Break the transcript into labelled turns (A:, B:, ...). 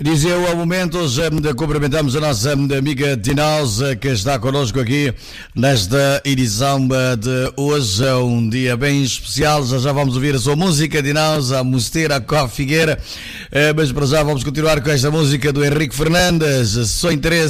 A: Dizia ao momento, cumprimentamos a nossa amiga Tinaus, que está connosco aqui nesta edição de hoje, um dia bem especial. Já vamos ouvir a sua música, Tinaus, a Mosteira Có Figueira, mas para já vamos continuar com esta música do Henrique Fernandes, Só Interesse.